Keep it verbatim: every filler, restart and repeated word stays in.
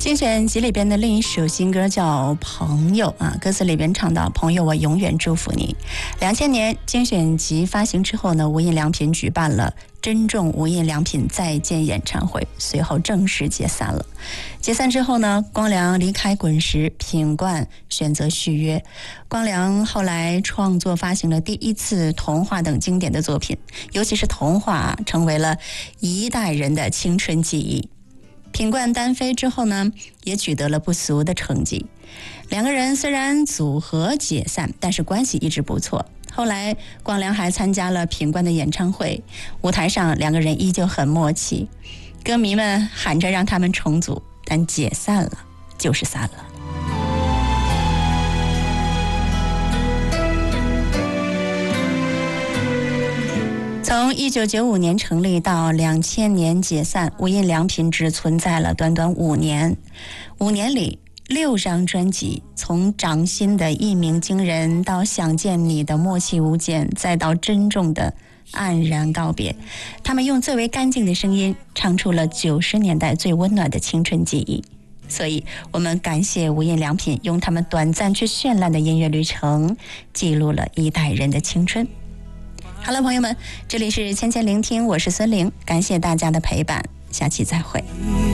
精选集里边的另一首新歌叫《朋友》啊，歌词里边唱到：“朋友，我永远祝福你。”两千年精选集发行之后呢，无印良品举办了珍重无印良品再见演唱会，随后正式解散了。解散之后呢，光良离开滚石，品冠选择续约。光良后来创作发行了第一次童话等经典的作品，尤其是童话啊，成为了一代人的青春记忆。品冠单飞之后呢，也取得了不俗的成绩。两个人虽然组合解散，但是关系一直不错。后来光良还参加了品冠的演唱会，舞台上两个人依旧很默契，歌迷们喊着让他们重组，但解散了就是散了。从一九九五年成立到两千年解散，无印良品只存在了短短五年。五年里，六张专辑，从掌心的一鸣惊人，到想见你的默契无间，再到珍重的黯然告别，他们用最为干净的声音唱出了九十年代最温暖的青春记忆。所以我们感谢无印良品，用他们短暂却绚烂的音乐旅程，记录了一代人的青春。好了，朋友们，这里是千千聆听，我是孙玲，感谢大家的陪伴，下期再会。